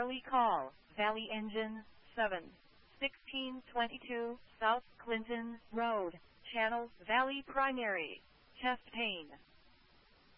Valley call, Valley engine, 7. 1622, South Clinton Road, Channel Valley primary, chest pain.